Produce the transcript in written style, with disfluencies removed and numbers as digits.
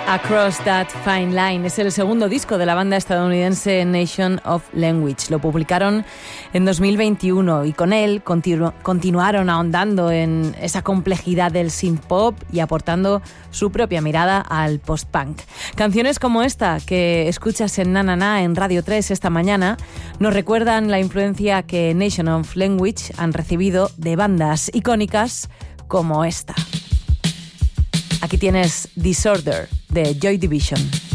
Across That Fine Line es el segundo disco de la banda estadounidense Nation of Language. Lo publicaron en 2021 y con él continuaron ahondando en esa complejidad del synth pop y aportando su propia mirada al post-punk. Canciones como esta que escuchas en Na Na Na en Radio 3 esta mañana nos recuerdan la influencia que Nation of Language han recibido de bandas icónicas como esta. Aquí tienes Disorder de Joy Division.